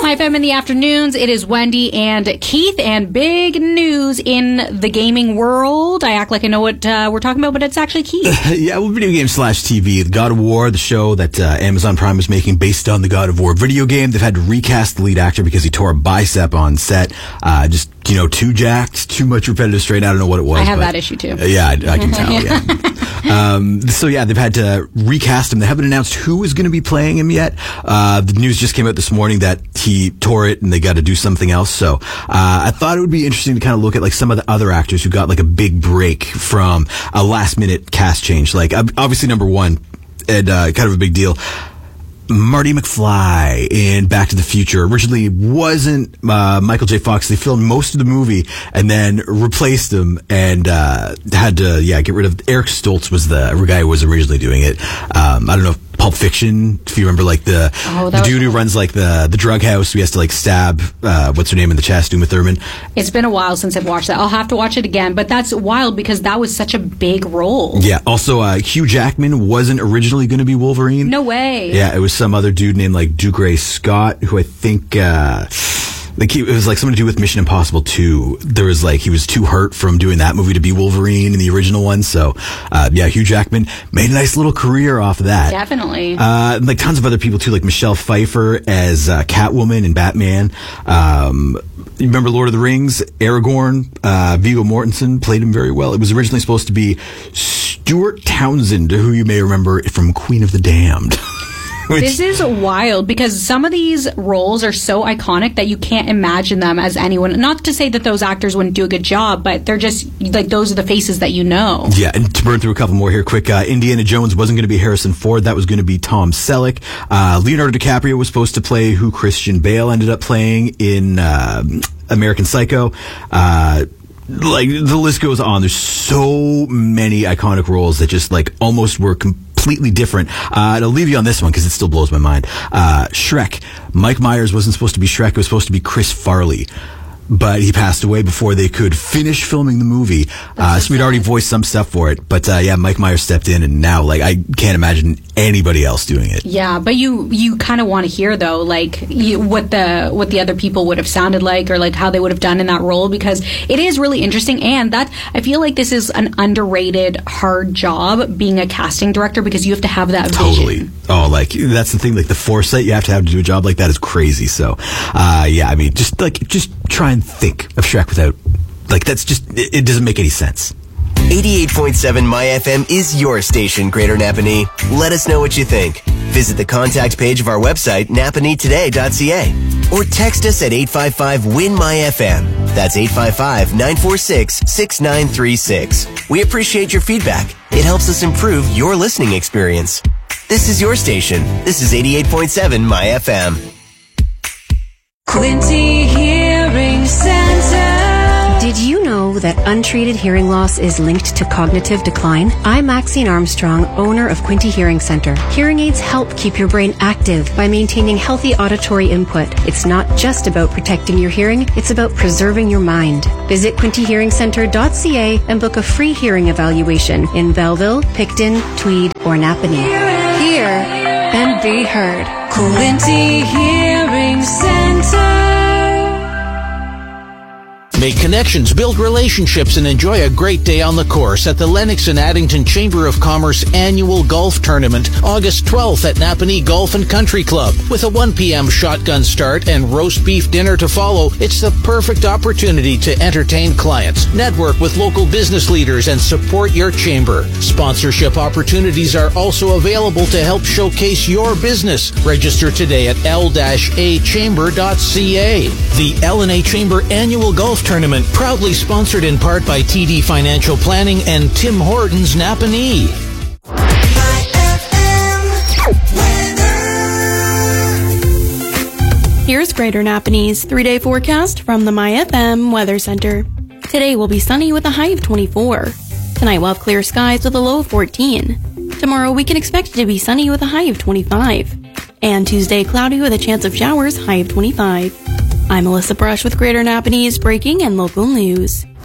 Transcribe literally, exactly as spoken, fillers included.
My F M in the afternoons. It is Wendy and Keith, and big news in the gaming world. I act like I know what uh, we're talking about, but it's actually Keith. yeah, well, video game slash T V. The God of War, the show that uh, Amazon Prime is making based on the God of War video game. They've had to recast the lead actor because he tore a bicep on set. Uh, just, you know, too jacked, too much repetitive strain. I don't know what it was. I have but, that issue too. Uh, yeah, I, I can tell, yeah. um, so, yeah, they've had to recast him. They haven't announced who is going to be playing him yet. Uh, the news just came out this morning that he tore it and they got to do something else. So uh, I thought it would be interesting to kind of look at like some of the other actors who got like a big break from a last minute cast change. Like obviously number one, and uh, kind of a big deal, Marty McFly in Back to the Future originally wasn't uh, Michael J. Fox. They filmed most of the movie and then replaced him and uh, had to, yeah, get rid of. Eric Stoltz was the guy who was originally doing it. Um, I don't know if Pulp Fiction, if you remember, like the, oh, the dude who runs like the the drug house, who has to like stab uh, what's her name in the chest, Uma Thurman. It's been a while since I've watched that. I'll have to watch it again, but that's wild because that was such a big role. Yeah. Also, uh, Hugh Jackman wasn't originally going to be Wolverine. No way. Yeah, it was some other dude named like Duke Ray Scott, who I think. Uh, Like he, it was like something to do with Mission Impossible two. There was like, he was too hurt from doing that movie to be Wolverine in the original one. So, uh, yeah, Hugh Jackman made a nice little career off of that. Definitely. Uh, and like tons of other people too, like Michelle Pfeiffer as uh, Catwoman in Batman. Um, you remember Lord of the Rings? Aragorn, uh, Viggo Mortensen played him very well. It was originally supposed to be Stuart Townsend, who you may remember from Queen of the Damned. Which, this is wild because some of these roles are so iconic that you can't imagine them as anyone. Not to say that those actors wouldn't do a good job, but they're just like, those are the faces that you know. Yeah, and to burn through a couple more here quick, uh, Indiana Jones wasn't going to be Harrison Ford. That was going to be Tom Selleck. Uh, Leonardo DiCaprio was supposed to play who Christian Bale ended up playing in uh, American Psycho. Uh, like, the list goes on. There's so many iconic roles that just like almost were completely completely different. Uh, and I'll leave you on this one because it still blows my mind. Uh, Shrek. Mike Myers wasn't supposed to be Shrek. It was supposed to be Chris Farley. But he passed away before they could finish filming the movie. Uh, so we'd already voiced some stuff for it. But, uh, yeah, Mike Myers stepped in, and now, like, I can't imagine anybody else doing it. Yeah, but you, you kind of want to hear, though, like, you, what the what the other people would have sounded like or, like, how they would have done in that role, because it is really interesting. And that, I feel like this is an underrated, hard job, being a casting director, because you have to have that vision. Totally. Oh, like, that's the thing, like, the foresight you have to have to do a job like that is crazy. So, uh, yeah, I mean, just, like, just try and think of Shrek without, like, that's just, it, it doesn't make any sense. eighty-eight point seven My F M is your station, Greater Napanee. Let us know what you think. Visit the contact page of our website, napanee today dot c a, or text us at eight five five, W I N, M Y F M. That's eight five five, nine four six, six nine three six. We appreciate your feedback. It helps us improve your listening experience. This is your station. This is eighty-eight point seven My F M. Quinty Hearing Center. Did you know that untreated hearing loss is linked to cognitive decline? I'm Maxine Armstrong, owner of Quinty Hearing Center. Hearing aids help keep your brain active by maintaining healthy auditory input. It's not just about protecting your hearing, it's about preserving your mind. Visit quinty hearing center dot c a and book a free hearing evaluation in Belleville, Picton, Tweed, or Napanee. Hear and be heard. Quinty Hearing Center. Make connections, build relationships, and enjoy a great day on the course at the Lennox and Addington Chamber of Commerce Annual Golf Tournament, August twelfth at Napanee Golf and Country Club. With a one p.m. shotgun start and roast beef dinner to follow, it's the perfect opportunity to entertain clients, network with local business leaders, and support your chamber. Sponsorship opportunities are also available to help showcase your business. Register today at l a chamber dot c a. The L and A Chamber Annual Golf Tournament, proudly sponsored in part by T D Financial Planning and Tim Hortons Napanee. Here's Greater Napanee's three-day forecast from the My F M Weather Center. Today will be sunny with a high of twenty-four. Tonight we'll have clear skies with a low of fourteen. Tomorrow we can expect it to be sunny with a high of twenty-five. And Tuesday cloudy with a chance of showers, high of twenty-five. I'm Melissa Brush with Greater Napanee's breaking and local news.